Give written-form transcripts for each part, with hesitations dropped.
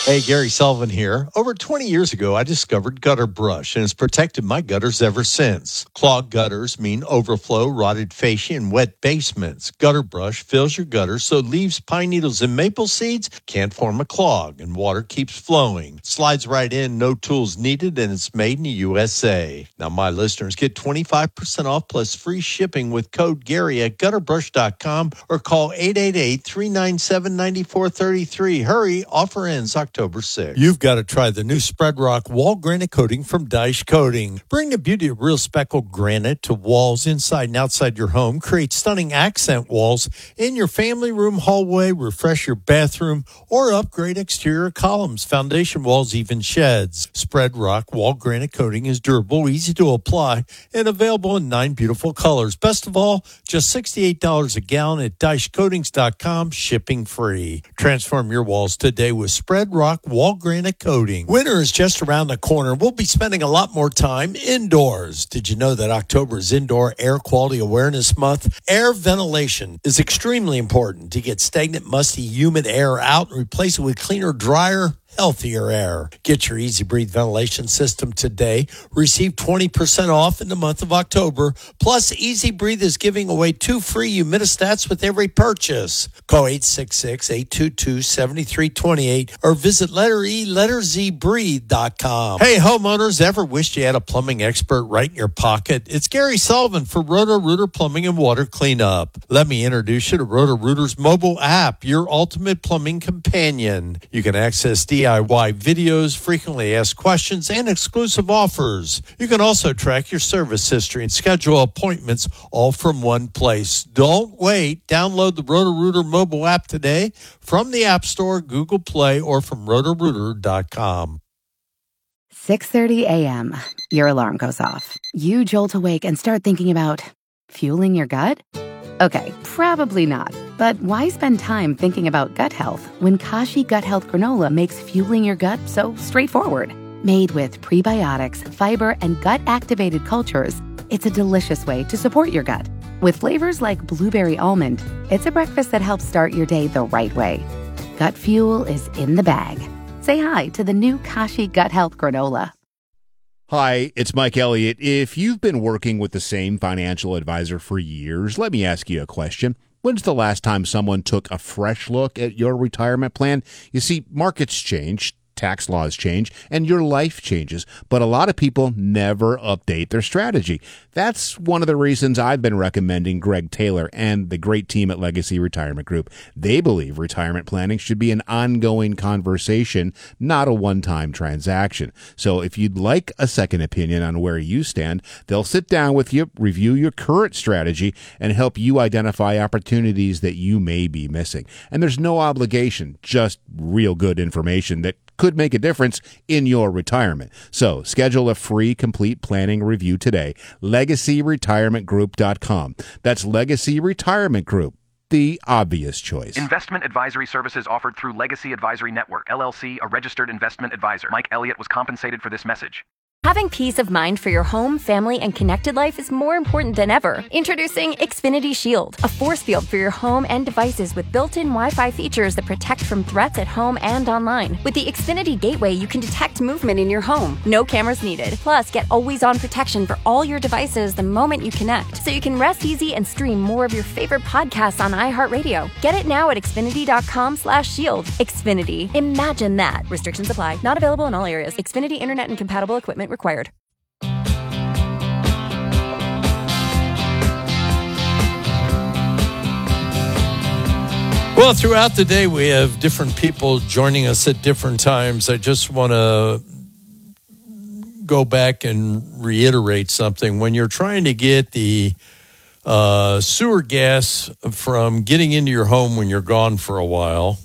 Hey, Gary Sullivan here. Over 20 years ago, I discovered Gutter Brush, and it's protected my gutters ever since. Clogged gutters mean overflow, rotted fascia, and wet basements. Gutter Brush fills your gutters so leaves, pine needles, and maple seeds can't form a clog, and water keeps flowing. Slides right in, no tools needed, and it's made in the USA. Now, my listeners get 25% off plus free shipping with code Gary at gutterbrush.com or call 888-397-9433. Hurry, offer ends October 6th. You've got to try the new Spread Rock wall granite coating from Dyche Coating. Bring the beauty of real speckled granite to walls inside and outside your home. Create stunning accent walls in your family room, hallway, refresh your bathroom, or upgrade exterior columns, foundation walls, even sheds. Spread Rock wall granite coating is durable, easy to apply, and available in 9 beautiful colors. Best of all, just $68 a gallon at DycheCoatings.com, shipping free. Transform your walls today with Spread Rock wall granite coating. Winter is just around the corner. We'll be spending a lot more time indoors. Did you know that October is Indoor Air Quality Awareness Month? Air ventilation is extremely important to get stagnant, musty, humid air out and replace it with cleaner, drier, healthier air. Get your Easy Breathe ventilation system today. Receive 20% off in the month of October. Plus, Easy Breathe is giving away 2 free humidistats with every purchase. Call 866-822-7328 or visit letterzbreathe.com. Hey, homeowners, ever wished you had a plumbing expert right in your pocket? It's Gary Sullivan for Roto-Rooter Plumbing and Water Cleanup. Let me introduce you to Roto-Rooter's mobile app, your ultimate plumbing companion. You can access DIY videos, frequently asked questions, and exclusive offers. You can also track your service history and schedule appointments all from one place. Don't wait. Download the Roto-Rooter mobile app today from the App Store, Google Play, or from rotorooter.com. 6:30 a.m. Your alarm goes off. You jolt awake and start thinking about fueling your gut? Okay, probably not. But why spend time thinking about gut health when Kashi Gut Health Granola makes fueling your gut so straightforward? Made with prebiotics, fiber, and gut-activated cultures, it's a delicious way to support your gut. With flavors like blueberry almond, it's a breakfast that helps start your day the right way. Gut fuel is in the bag. Say hi to the new Kashi Gut Health Granola. Hi, it's Mike Elliott. If you've been working with the same financial advisor for years, let me ask you a question. When's the last time someone took a fresh look at your retirement plan? You see, markets change, tax laws change, and your life changes, but a lot of people never update their strategy. That's one of the reasons I've been recommending Greg Taylor and the great team at Legacy Retirement Group. They believe retirement planning should be an ongoing conversation, not a one-time transaction. So if you'd like a second opinion on where you stand, they'll sit down with you, review your current strategy, and help you identify opportunities that you may be missing. And there's no obligation, just real good information that could make a difference in your retirement. So schedule a free complete planning review today. LegacyRetirementGroup.com. That's Legacy Retirement Group, the obvious choice. Investment advisory services offered through Legacy Advisory Network, LLC, a registered investment advisor. Mike Elliott was compensated for this message. Having peace of mind for your home, family, and connected life is more important than ever. Introducing Xfinity Shield, a force field for your home and devices with built-in Wi-Fi features that protect from threats at home and online. With the Xfinity Gateway, you can detect movement in your home. No cameras needed. Plus, get always-on protection for all your devices the moment you connect, so you can rest easy and stream more of your favorite podcasts on iHeartRadio. Get it now at Xfinity.com/shield. Xfinity. Imagine that. Restrictions apply. Not available in all areas. Xfinity Internet and compatible equipment required. Well, throughout the day, we have different people joining us at different times. I just want to go back and reiterate something. When you're trying to get the sewer gas from getting into your home when you're gone for a while,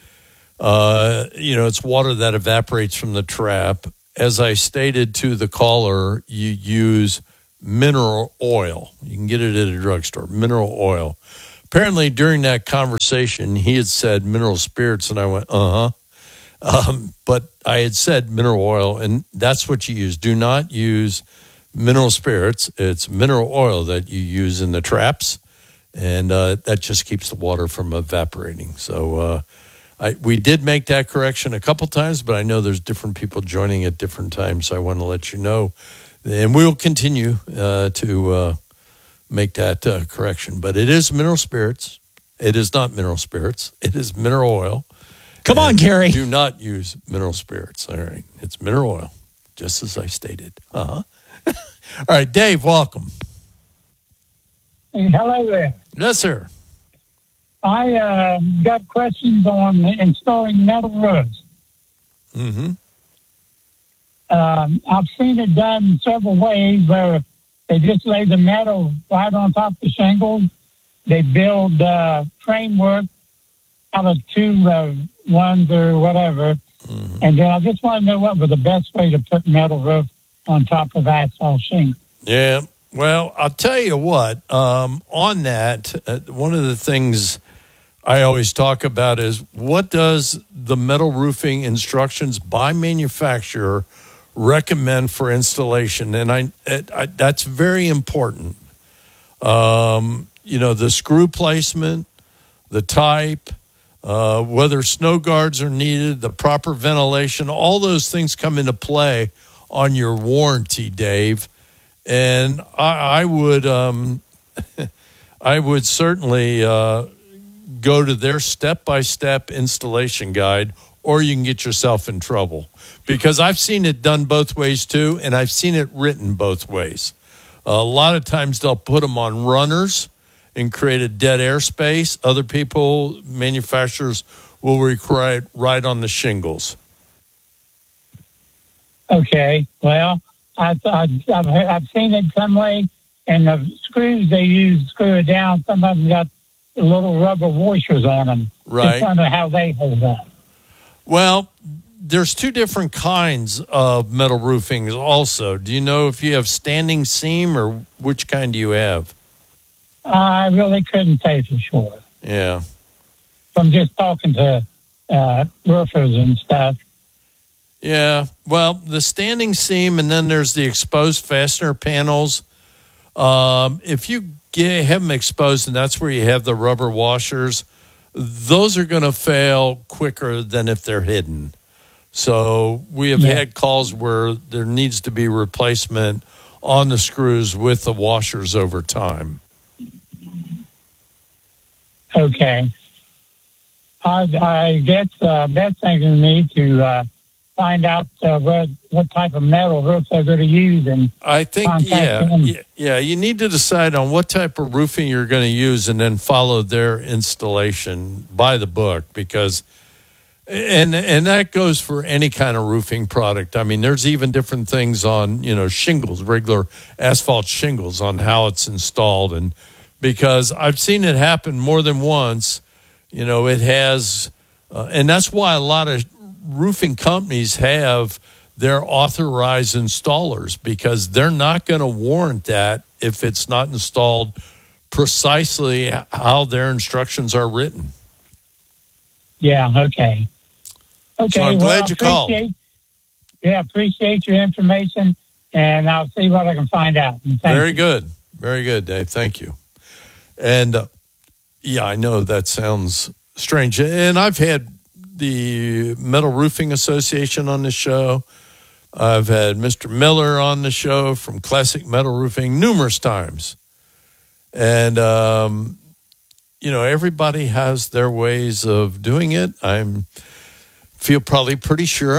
it's water that evaporates from the trap. As I stated to the caller, you use mineral oil. You can get it at a drugstore, mineral oil. Apparently, during that conversation, he had said mineral spirits, and I went, but I had said mineral oil, and that's what you use. Do not use mineral spirits. It's mineral oil that you use in the traps, and that just keeps the water from evaporating. So We did make that correction a couple times, but I know there's different people joining at different times, so I want to let you know. And we'll continue to make that correction. But it is mineral spirits. It is not mineral spirits. It is mineral oil. Come on, Gary. Do not use mineral spirits. All right. It's mineral oil, just as I stated. All right, Dave, welcome. Hey, hello there. Yes, sir. I got questions on installing metal roofs. Mm-hmm. I've seen it done several ways where they just lay the metal right on top of the shingles. They build framework out of two ones or whatever. Mm-hmm. And then I just want to know what was the best way to put metal roof on top of asphalt shingle. Yeah. Well, I'll tell you what, on that, one of the things I always talk about is what does the metal roofing instructions by manufacturer recommend for installation? And I that's very important. The screw placement, the type, whether snow guards are needed, the proper ventilation, all those things come into play on your warranty, Dave. And I would I would certainly go to their step-by-step installation guide, or you can get yourself in trouble. Because I've seen it done both ways, too, and I've seen it written both ways. A lot of times they'll put them on runners and create a dead air space. Other people, manufacturers, will require it right on the shingles. Okay, well, I've seen it some way, and the screws they use screw it down. Some of them got little rubber washers on them. Right. Just wonder how they hold up. Well, there's two different kinds of metal roofing also. Do you know if you have standing seam or which kind do you have? I really couldn't say for sure. Yeah. From just talking to roofers and stuff. Yeah. Well, the standing seam, and then there's the exposed fastener panels. If you have them exposed, and that's where you have the rubber washers, those are going to fail quicker than if they're hidden. So we have had calls where there needs to be replacement on the screws with the washers over time. Okay. I guess best thing for me to find out what type of metal roof they're going to use, and I think you need to decide on what type of roofing you're going to use, and then follow their installation by the book, because and that goes for any kind of roofing product. I mean, there's even different things on shingles, regular asphalt shingles, on how it's installed, and because I've seen it happen more than once. It has, and that's why a lot of roofing companies have their authorized installers, because they're not going to warrant that if it's not installed precisely how their instructions are written. Yeah, okay. So I'm glad you called. Yeah, appreciate your information, and I'll see what I can find out. Very good. Very good, Dave. Thank you. And, I know that sounds strange. And I've had the Metal Roofing Association on the show. I've had Mr. Miller on the show from Classic Metal Roofing numerous times. And, everybody has their ways of doing it. I feel probably pretty sure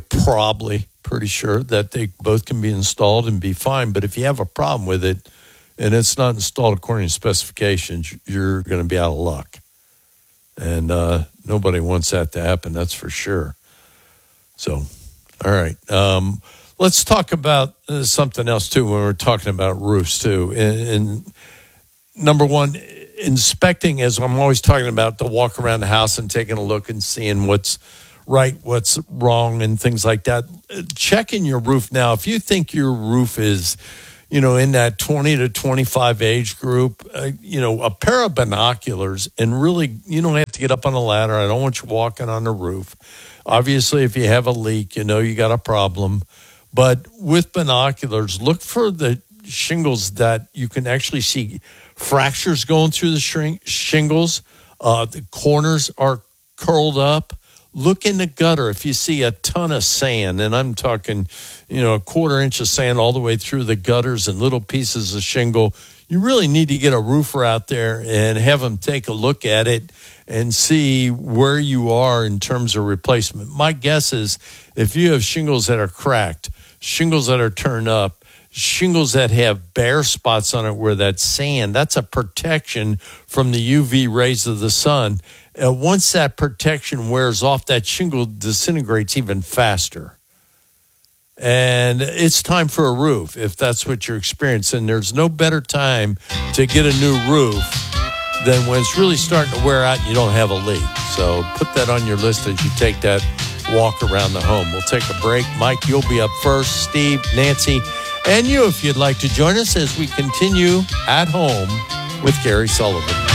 that they both can be installed and be fine. But if you have a problem with it and it's not installed according to specifications, you're going to be out of luck. And nobody wants that to happen, that's for sure. So, all right. Let's talk about something else, too, when we're talking about roofs, too. And number one, inspecting, as I'm always talking about, to walk around the house and taking a look and seeing what's right, what's wrong, and things like that. Checking your roof now. If you think your roof is, in that 20 to 25 age group, a pair of binoculars, and really, you don't have to get up on a ladder. I don't want you walking on the roof. Obviously, if you have a leak, you got a problem. But with binoculars, look for the shingles that you can actually see fractures going through the shingles. The corners are curled up, look in the gutter. If you see a ton of sand, and I'm talking, a quarter inch of sand all the way through the gutters and little pieces of shingle, you really need to get a roofer out there and have them take a look at it and see where you are in terms of replacement. My guess is if you have shingles that are cracked, shingles that are turned up, shingles that have bare spots on it where that's sand, that's a protection from the UV rays of the sun. Once that protection wears off, that shingle disintegrates even faster. And it's time for a roof if that's what you're experiencing. There's no better time to get a new roof than when it's really starting to wear out and you don't have a leak. So put that on your list as you take that walk around the home. We'll take a break. Mike, you'll be up first. Steve, Nancy, and you if you'd like to join us as we continue At Home with Gary Sullivan.